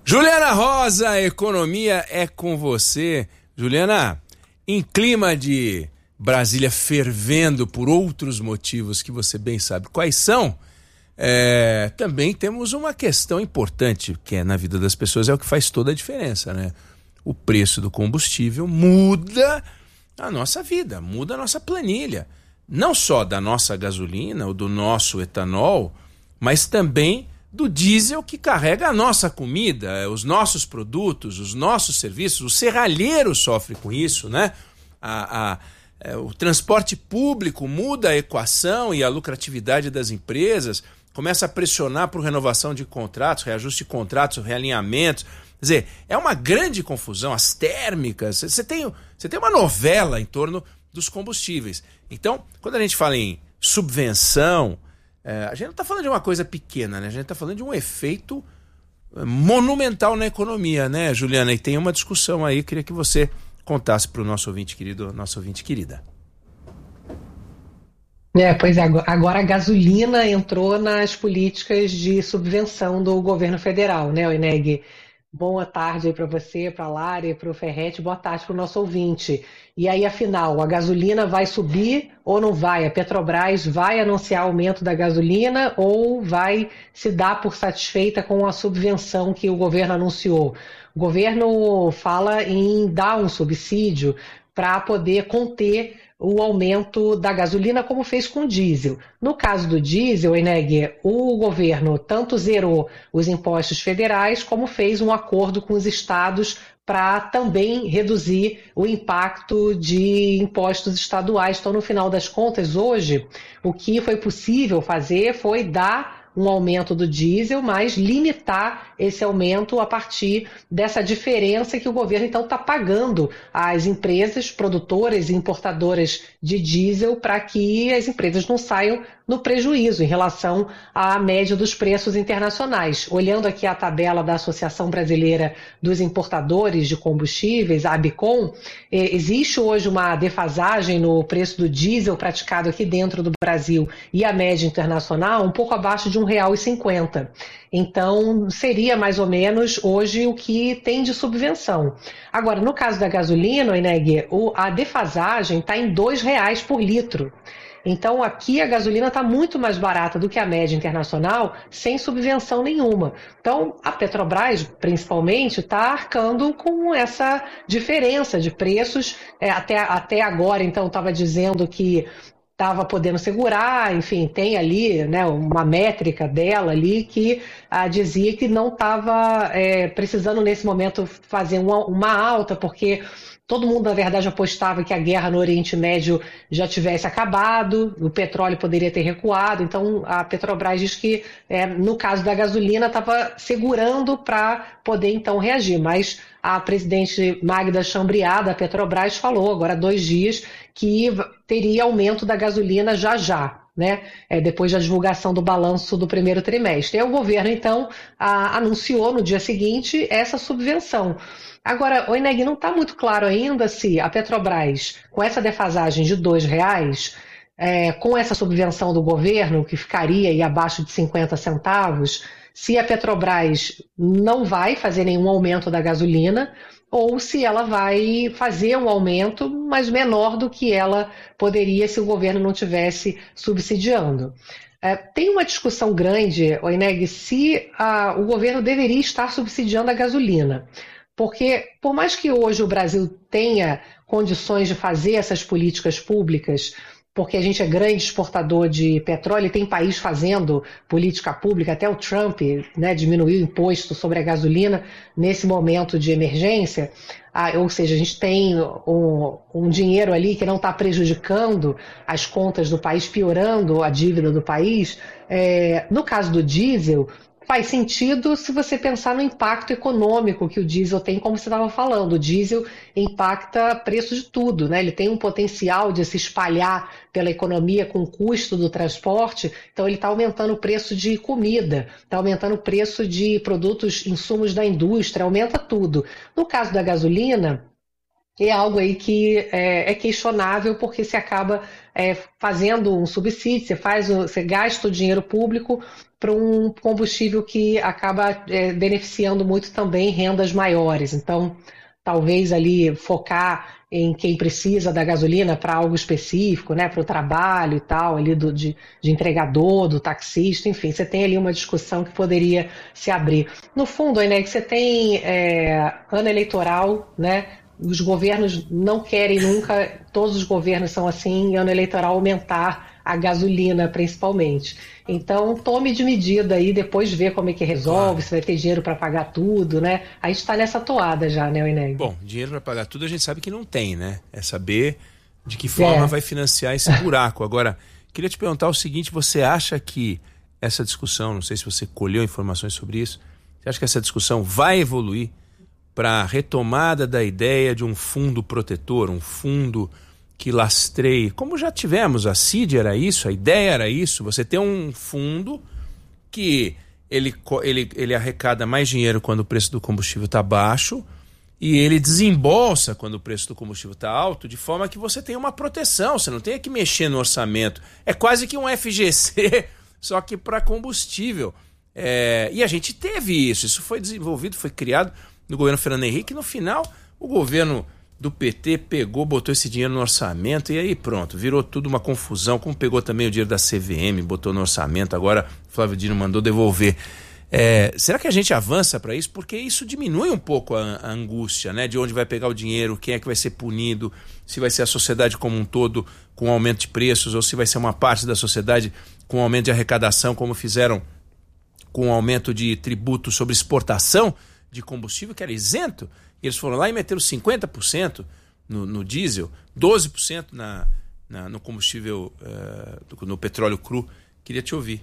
Juliana Rosa, a economia é com você. Juliana, em clima de Brasília fervendo por outros motivos que você bem sabe quais são, também temos uma questão importante que é na vida das pessoas, é o que faz toda a diferença, né? O preço do combustível muda a nossa vida, muda a nossa planilha. Não só da nossa gasolina ou do nosso etanol, mas também do diesel que carrega a nossa comida, os nossos produtos, os nossos serviços. O serralheiro sofre com isso, né? O transporte público muda a equação e a lucratividade das empresas, começa a pressionar por renovação de contratos, reajuste de contratos, realinhamentos. Quer dizer, é uma grande confusão. As térmicas, você tem uma novela em torno dos combustíveis. Então, quando a gente fala em subvenção, a gente não está falando de uma coisa pequena, né? A gente está falando de um efeito monumental na economia, né, Juliana? E tem uma discussão aí, queria que você contasse para o nosso ouvinte querido, nossa ouvinte querida. Pois é, agora a gasolina entrou nas políticas de subvenção do governo federal, né, Oineg? Boa tarde aí para você, para a Lara, para o Ferretti, boa tarde para o nosso ouvinte. E aí, afinal, a gasolina vai subir ou não vai? A Petrobras vai anunciar aumento da gasolina ou vai se dar por satisfeita com a subvenção que o governo anunciou? O governo fala em dar um subsídio para poder conter o aumento da gasolina, como fez com o diesel. No caso do diesel, Eneg, o governo tanto zerou os impostos federais, como fez um acordo com os estados para também reduzir o impacto de impostos estaduais. Então, no final das contas, hoje, o que foi possível fazer foi dar um aumento do diesel, mas limitar esse aumento a partir dessa diferença que o governo, então, está pagando às empresas produtoras e importadoras de diesel para que as empresas não saiam no prejuízo em relação à média dos preços internacionais. Olhando aqui a tabela da Associação Brasileira dos Importadores de Combustíveis, a ABICOM, existe hoje uma defasagem no preço do diesel praticado aqui dentro do Brasil e a média internacional um pouco abaixo de R$1,50. Então, seria mais ou menos hoje o que tem de subvenção. Agora, no caso da gasolina, Eneg, a defasagem está em R$2 por litro. Então, aqui a gasolina está muito mais barata do que a média internacional, sem subvenção nenhuma. Então, a Petrobras, principalmente, está arcando com essa diferença de preços. Até agora, então, estava dizendo que estava podendo segurar, enfim, tem ali, né, uma métrica dela ali que dizia que não estava precisando nesse momento fazer uma alta, porque todo mundo, na verdade, apostava que a guerra no Oriente Médio já tivesse acabado, o petróleo poderia ter recuado. Então, a Petrobras diz que, no caso da gasolina, estava segurando para poder, então, reagir. Mas a presidente Magda Chambriard, da Petrobras, falou agora há 2 dias que teria aumento da gasolina já. Né? Depois da divulgação do balanço do primeiro trimestre. E o governo, então, anunciou no dia seguinte essa subvenção. Agora, o Eneg, não está muito claro ainda se a Petrobras, com essa defasagem de R$2, com essa subvenção do governo, que ficaria aí abaixo de 50 centavos, se a Petrobras não vai fazer nenhum aumento da gasolina, ou se ela vai fazer um aumento, mas menor do que ela poderia se o governo não estivesse subsidiando. Tem uma discussão grande, Eneg, se o governo deveria estar subsidiando a gasolina. Porque, por mais que hoje o Brasil tenha condições de fazer essas políticas públicas, porque a gente é grande exportador de petróleo e tem país fazendo política pública, até o Trump, né, diminuiu o imposto sobre a gasolina nesse momento de emergência, ou seja, a gente tem um dinheiro ali que não está prejudicando as contas do país, piorando a dívida do país. No caso do diesel, faz sentido se você pensar no impacto econômico que o diesel tem, como você estava falando. O diesel impacta preço de tudo, né? Ele tem um potencial de se espalhar pela economia com o custo do transporte, então ele está aumentando o preço de comida, está aumentando o preço de produtos, insumos da indústria, aumenta tudo. No caso da gasolina, é algo aí que é questionável, porque se acaba fazendo um subsídio, você gasta o dinheiro público para um combustível que acaba beneficiando muito também rendas maiores. Então, talvez ali focar em quem precisa da gasolina para algo específico, né, para o trabalho e tal, ali de entregador, do taxista, enfim, você tem ali uma discussão que poderia se abrir. No fundo, que você tem ano eleitoral, né? Os governos não querem nunca, todos os governos são assim, em ano eleitoral aumentar a gasolina principalmente. Então tome de medida aí, depois vê como é que resolve, se vai ter dinheiro para pagar tudo, né? A gente está nessa toada já, né, Ineg? Bom, dinheiro para pagar tudo a gente sabe que não tem, né? É saber de que forma vai financiar esse buraco. Agora, queria te perguntar o seguinte, você acha que essa discussão, não sei se você colheu informações sobre isso, você acha que essa discussão vai evoluir para a retomada da ideia de um fundo protetor, um fundo que lastreie, como já tivemos, a CID era isso, a ideia era isso, você tem um fundo que ele arrecada mais dinheiro quando o preço do combustível está baixo e ele desembolsa quando o preço do combustível está alto, de forma que você tem uma proteção, você não tem que mexer no orçamento, é quase que um FGC, só que para combustível. E a gente teve isso foi desenvolvido, foi criado no governo Fernando Henrique, no final o governo do PT pegou, botou esse dinheiro no orçamento e aí pronto, virou tudo uma confusão, como pegou também o dinheiro da CVM, botou no orçamento, agora Flávio Dino mandou devolver. Será que a gente avança para isso? Porque isso diminui um pouco a angústia, né? De onde vai pegar o dinheiro, quem é que vai ser punido, se vai ser a sociedade como um todo com aumento de preços ou se vai ser uma parte da sociedade com aumento de arrecadação, como fizeram com o aumento de tributo sobre exportação de combustível, que era isento, e eles foram lá e meteram 50% no diesel, 12% no combustível, no petróleo cru. Queria te ouvir.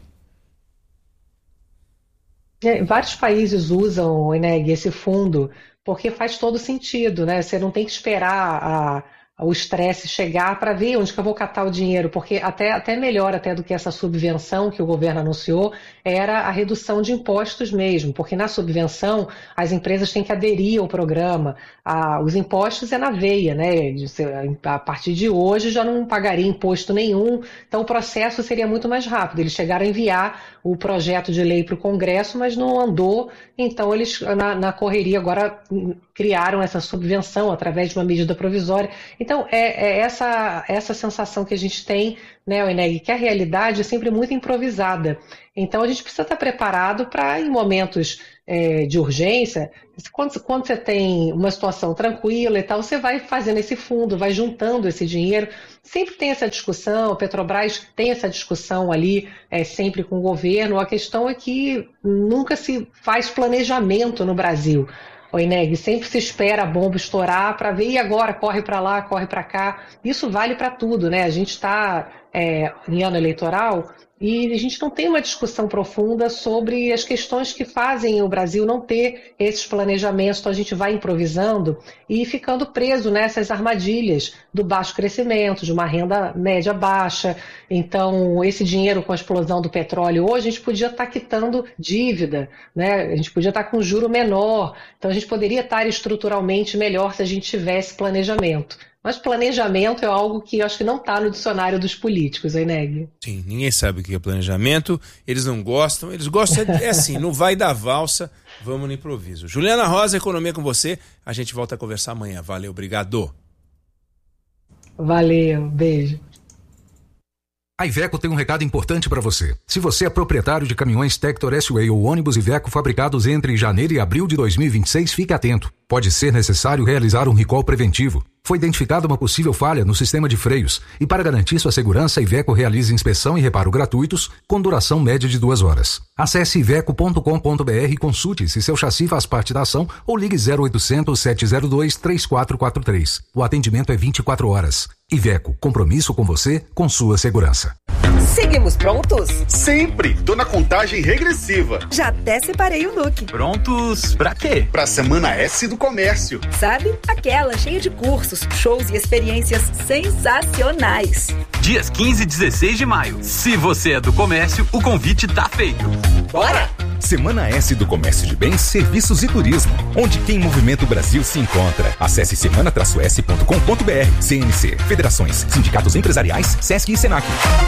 Vários países usam, Ineg, esse fundo, porque faz todo sentido, né? Você não tem que esperar o estresse chegar para ver onde que eu vou catar o dinheiro, porque até melhor até do que essa subvenção que o governo anunciou era a redução de impostos mesmo, porque na subvenção as empresas têm que aderir ao programa, os impostos é na veia, né? A partir de hoje já não pagaria imposto nenhum, então o processo seria muito mais rápido. Eles chegaram a enviar o projeto de lei para o Congresso, mas não andou, então eles na correria agora criaram essa subvenção através de uma medida provisória. Então, essa sensação que a gente tem, né, Ineg, que a realidade é sempre muito improvisada. Então, a gente precisa estar preparado para, em momentos de urgência, quando você tem uma situação tranquila e tal, você vai fazendo esse fundo, vai juntando esse dinheiro. Sempre tem essa discussão, a Petrobras tem essa discussão ali, sempre com o governo. A questão é que nunca se faz planejamento no Brasil. O Ineg, sempre se espera a bomba estourar para ver, e agora corre para lá, corre para cá. Isso vale para tudo, né? A gente está em ano eleitoral e a gente não tem uma discussão profunda sobre as questões que fazem o Brasil não ter esses planejamentos. Então a gente vai improvisando e ficando preso nessas armadilhas do baixo crescimento, de uma renda média baixa. Então esse dinheiro com a explosão do petróleo hoje, a gente podia estar quitando dívida, né? A gente podia estar com juro menor. Então a gente poderia estar estruturalmente melhor se a gente tivesse planejamento. Mas planejamento é algo que eu acho que não está no dicionário dos políticos, hein, Ineg? Sim, ninguém sabe o que é planejamento, eles não gostam, eles gostam assim, não vai dar valsa, vamos no improviso. Juliana Rosa, Economia com você, a gente volta a conversar amanhã. Valeu, obrigado. Valeu, beijo. A Iveco tem um recado importante para você. Se você é proprietário de caminhões Tector S-Way ou ônibus Iveco fabricados entre janeiro e abril de 2026, fique atento. Pode ser necessário realizar um recall preventivo. Foi identificada uma possível falha no sistema de freios e, para garantir sua segurança, a Iveco realiza inspeção e reparo gratuitos com duração média de 2 horas. Acesse iveco.com.br e consulte se seu chassi faz parte da ação ou ligue 0800 702 3443. O atendimento é 24 horas. Iveco, compromisso com você, com sua segurança. Seguimos prontos? Sempre! Tô na contagem regressiva. Já até separei o look. Prontos pra quê? Pra Semana S do Comércio. Sabe? Aquela cheia de cursos, shows e experiências sensacionais. Dias 15 e 16 de maio. Se você é do comércio, o convite tá feito. Bora! Semana S do Comércio de Bens, Serviços e Turismo, onde quem movimenta o Brasil se encontra. Acesse semana-s.com.br. CNC, Federações, Sindicatos Empresariais, Sesc e Senac.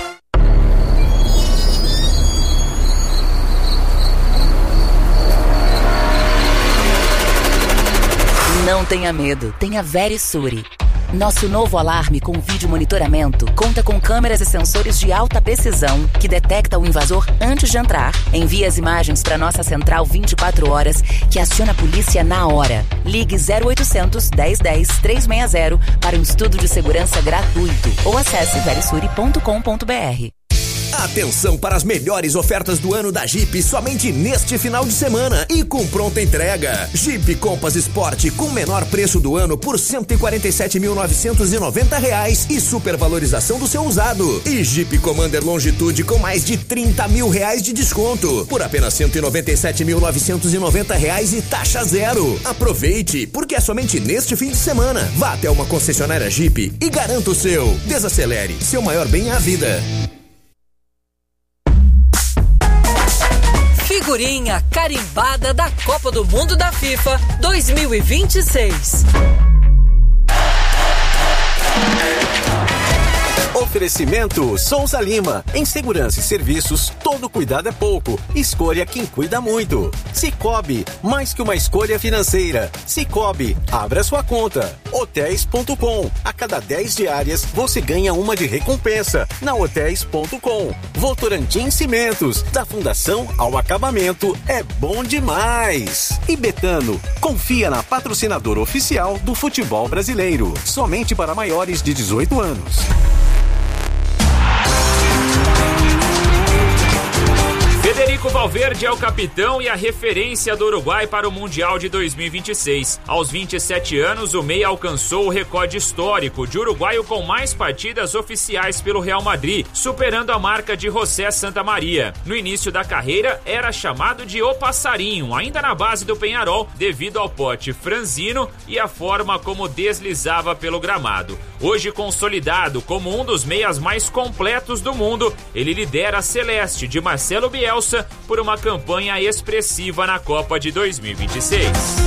Não tenha medo, tenha Verisure. Nosso novo alarme com vídeo monitoramento conta com câmeras e sensores de alta precisão que detecta o invasor antes de entrar, envia as imagens para nossa central 24 horas, que aciona a polícia na hora. Ligue 0800 1010 360 para um estudo de segurança gratuito ou acesse verisure.com.br. Atenção para as melhores ofertas do ano da Jeep somente neste final de semana e com pronta entrega. Jeep Compass Sport com menor preço do ano por R$ 147.990 e supervalorização do seu usado. E Jeep Commander Longitude com mais de R$30 mil de desconto por apenas R$ 197.990 e taxa zero. Aproveite, porque é somente neste fim de semana. Vá até uma concessionária Jeep e garanta o seu. Desacelere, seu maior bem é a vida. Figurinha carimbada da Copa do Mundo da FIFA 2026. Oferecimento Souza Lima. Em segurança e serviços, todo cuidado é pouco. Escolha quem cuida muito. Cicobi, mais que uma escolha financeira. Cicobi, abra sua conta. Hotéis.com. A cada 10 diárias, você ganha uma de recompensa. Na Hotéis.com. Votorantim Cimentos. Da fundação ao acabamento, é bom demais. E Betano, confia na patrocinadora oficial do futebol brasileiro. Somente para maiores de 18 anos. Federico Valverde é o capitão e a referência do Uruguai para o Mundial de 2026. Aos 27 anos, o meia alcançou o recorde histórico de uruguaio com mais partidas oficiais pelo Real Madrid, superando a marca de José Santamaria. No início da carreira, era chamado de O Passarinho, ainda na base do Peñarol, devido ao pote franzino e a forma como deslizava pelo gramado. Hoje consolidado como um dos meias mais completos do mundo, ele lidera a Celeste de Marcelo Bielsa por uma campanha expressiva na Copa de 2026.